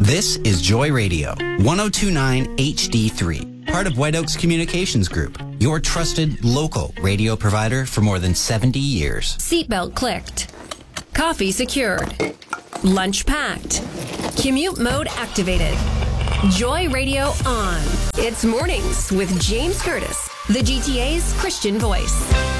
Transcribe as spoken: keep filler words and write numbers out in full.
This is Joy Radio, one oh two point nine H D three, part of White Oaks Communications Group, your trusted local radio provider for more than seventy years. Seatbelt clicked. Coffee secured. Lunch packed. Commute mode activated. Joy Radio on. It's mornings with James Curtis, the G T A's Christian voice.